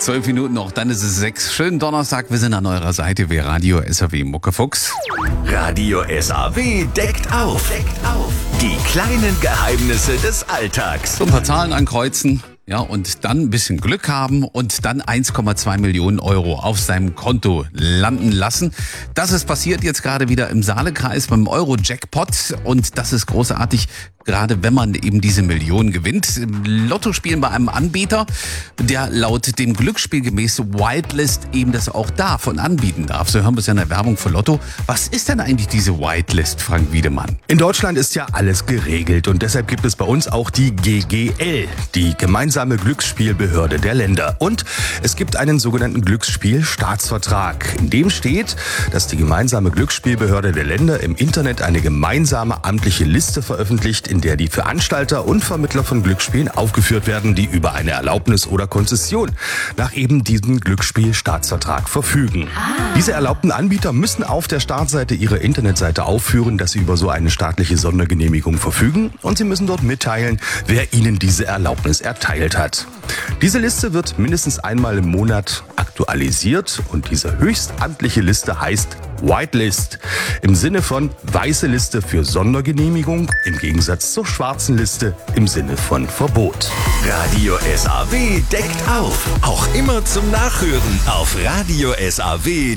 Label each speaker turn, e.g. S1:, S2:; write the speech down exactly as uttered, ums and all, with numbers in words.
S1: Zwölf Minuten noch, dann ist es sechs. Schönen Donnerstag, wir sind an eurer Seite, wir Radio S A W Muckefuchs.
S2: Radio S A W deckt auf. Deckt auf. Die kleinen Geheimnisse des Alltags.
S1: So ein paar Zahlen ankreuzen, ja, und dann ein bisschen Glück haben und dann eins Komma zwei Millionen Euro auf seinem Konto landen lassen. Das ist passiert jetzt gerade wieder im Saalekreis beim Euro-Jackpot und das ist großartig, gerade wenn man eben diese Millionen gewinnt. Lotto spielen bei einem Anbieter, der laut dem Glücksspiel gemäß Whitelist eben das auch darf und anbieten darf. So hören wir es ja in der Werbung für Lotto. Was ist denn eigentlich diese Whitelist, Frank Wiedemann?
S3: In Deutschland ist ja alles geregelt und deshalb gibt es bei uns auch die G G L, die gemeinsame Glücksspielbehörde der Länder. Und es gibt einen sogenannten Glücksspielstaatsvertrag. In dem steht, dass die gemeinsame Glücksspielbehörde der Länder im Internet eine gemeinsame amtliche Liste veröffentlicht, in der die Veranstalter und Vermittler von Glücksspielen aufgeführt werden, die über eine Erlaubnis oder Konzession nach eben diesem Glücksspielstaatsvertrag verfügen. Ah. Diese erlaubten Anbieter müssen auf der Startseite ihrer Internetseite aufführen, dass sie über so eine staatliche Sondergenehmigung verfügen und sie müssen dort mitteilen, wer ihnen diese Erlaubnis erteilt hat. Diese Liste wird mindestens einmal im Monat aktualisiert und diese höchstamtliche Liste heißt Whitelist. Im Sinne von weiße Liste für Sondergenehmigung, im Gegensatz zur schwarzen Liste im Sinne von Verbot.
S2: Radio S A W deckt auf. Auch immer zum Nachhören auf radio S A W